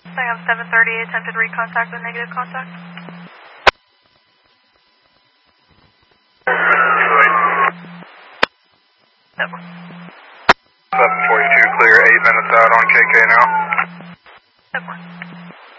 I have 730 attempted recontact with negative contact. 742 clear, 8 minutes out on KK now. 7.